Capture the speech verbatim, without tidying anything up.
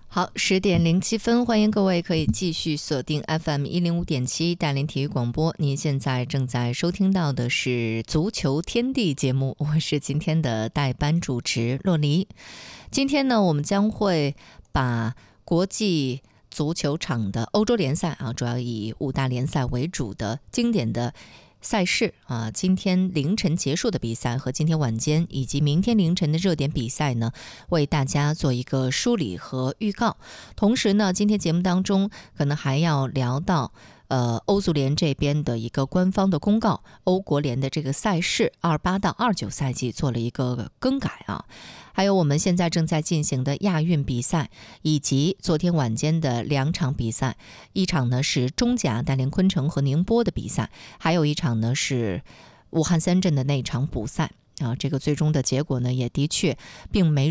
好，十点零七分，欢迎各位可以继续锁定 F M 一零五点七大连体育广播。您现在正在收听到的是足球天地节目，我是今天的代班主持洛黎。今天呢，我们将会把国际足球场的欧洲联赛啊，主要以五大联赛为主的经典的赛事啊，今天凌晨结束的比赛和今天晚间以及明天凌晨的热点比赛呢，为大家做一个梳理和预告。同时呢，今天节目当中可能还要聊到呃，欧足联这边的一个官方的公告，欧国联的这个赛事二八到二九赛季做了一个更改啊，还有我们现在正在进行的亚运比赛，以及昨天晚间的两场比赛，一场呢是中甲大连昆城和宁波的比赛，还有一场呢是武汉三镇的那场补赛啊，这个最终的结果呢也的确并没